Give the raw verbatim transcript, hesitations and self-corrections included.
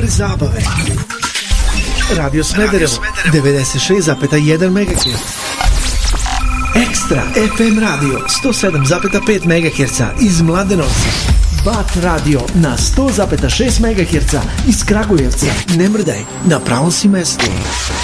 izvori zabave. Radio Smederevo devedeset šest zarez jedan megaherca. Ekstra ef em radio sto sedam zarez pet megaherca iz Mladenovca. Bat radio na sto zarez šest megaherca iz Kragujevca. Ne mrdaj, na pravom si mestu.